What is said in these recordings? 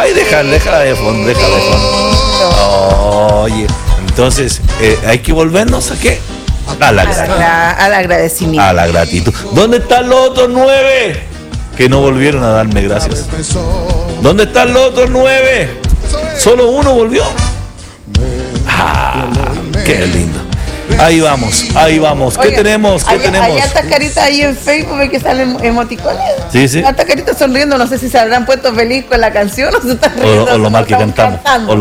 Ay, déjala de fondo. Oye, entonces, hay que volvernos a qué? A la gratitud. Al agradecimiento. A la gratitud. ¿Dónde están los otros 9 que no volvieron a darme gracias? ¿Dónde están los otros 9? Solo uno volvió. Qué lindo. Ahí vamos. ¿Qué tenemos? Hay hartas caritas ahí en Facebook que salen emoticones. Sí. Hartas caritas sonriendo, no sé si se habrán puesto feliz con la canción o se están riendo. O lo mal que cantamos.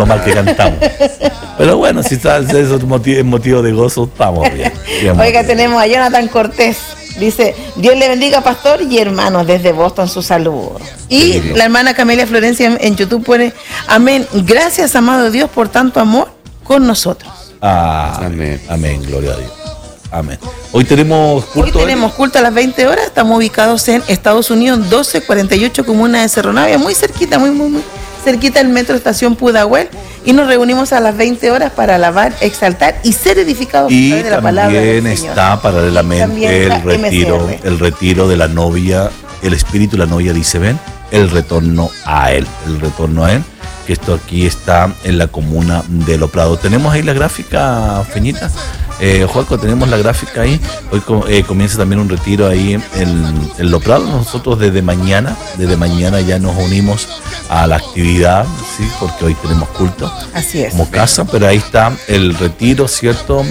Pero bueno, si eso es motivo de gozo, estamos bien. Oiga, tenemos a Jonathan Cortés. Dice, Dios le bendiga, pastor y hermanos, desde Boston su saludo. Y la hermana Camelia Florencia en YouTube pone, amén, gracias amado Dios por tanto amor con nosotros. Amén, gloria a Dios. Amén. Hoy tenemos culto. Hoy tenemos culto a las 20 horas, estamos ubicados en Estados Unidos, 1248, comuna de Cerro Navia, muy cerquita, muy cerquita del metro estación Pudahuel, y nos reunimos a las 20 horas para alabar, exaltar y ser edificados a través de la palabra del Señor. También está paralelamente el retiro de la novia, el espíritu de la novia dice, ven, el retorno a él, que esto aquí está en la comuna de Lo Prado. Tenemos ahí la gráfica, Feñita. Joaco, tenemos la gráfica ahí. Hoy comienza también un retiro ahí en Lo Prado. Nosotros desde mañana ya nos unimos a la actividad, sí, porque hoy tenemos culto. Así es. Como casa, pero ahí está el retiro, ¿cierto?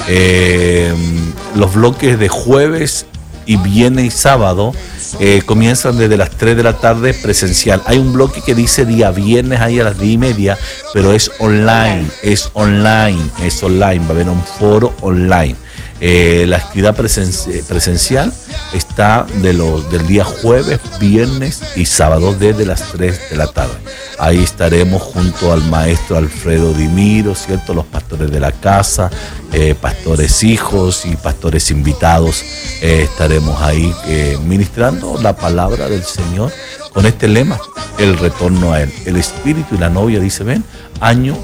Los bloques de jueves y viernes y sábado comienzan desde las 3 de la tarde presencial. Hay un bloque que dice día viernes ahí a las 10:30, pero es online. Va a haber un foro online. La actividad presencial está del día jueves, viernes y sábado desde las 3 de la tarde. Ahí estaremos junto al maestro Alfredo Dimiro, ¿cierto? Los pastores de la casa, pastores hijos y pastores invitados. Estaremos ahí ministrando la palabra del Señor con este lema, el retorno a Él. El Espíritu y la novia, dice, ven, año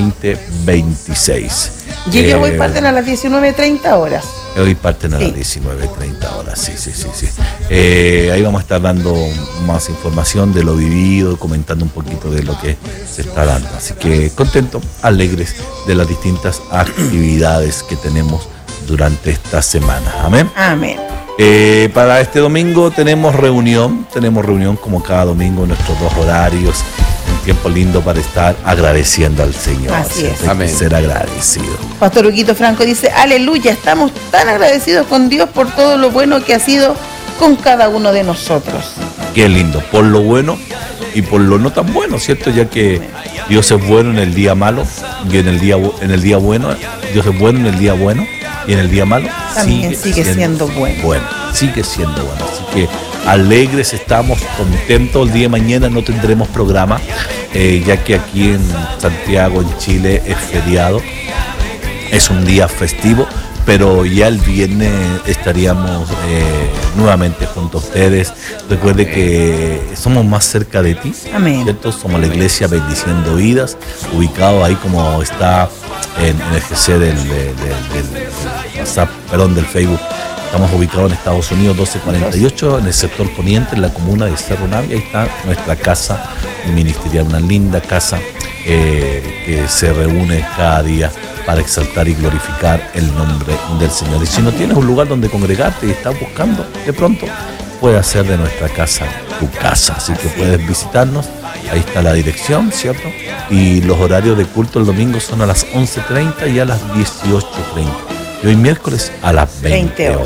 2026. Y ellos hoy parten a las 19:30 horas. Hoy parten a las 19:30 horas, sí. Ahí vamos a estar dando más información de lo vivido, comentando un poquito de lo que se está dando. Así que contentos, alegres de las distintas actividades que tenemos durante esta semana. Amén. Para este domingo tenemos reunión como cada domingo en nuestros 2 horarios. Un tiempo lindo para estar agradeciendo al Señor. Así es. Amén. Ser agradecido. Pastor Huguito Franco dice, aleluya, estamos tan agradecidos con Dios por todo lo bueno que ha sido con cada uno de nosotros. Qué lindo, por lo bueno y por lo no tan bueno, ¿cierto? Ya que Dios es bueno en el día malo y en el día bueno. Dios es bueno en el día bueno y en el día malo también sigue siendo bueno. Sigue siendo bueno. Así que alegres estamos, contentos. El día de mañana no tendremos programa, ya que aquí en Santiago, en Chile, es feriado. Es un día festivo, pero ya el viernes estaríamos nuevamente junto a ustedes. Recuerde que somos más cerca de ti, ¿cierto? Somos la iglesia Bendiciendo Vidas, ubicado ahí como está en el GC del WhatsApp, del Facebook. Estamos ubicados en Estados Unidos, 1248, en el sector poniente, en la comuna de Cerro Navia. Ahí está nuestra casa ministerial, una linda casa que se reúne cada día para exaltar y glorificar el nombre del Señor. Y si no tienes un lugar donde congregarte y estás buscando, de pronto puede hacer de nuestra casa tu casa. Así que puedes visitarnos. Ahí está la dirección, ¿cierto? Y los horarios de culto el domingo son a las 11:30 y a las 18:30. Y hoy miércoles a las 20 horas.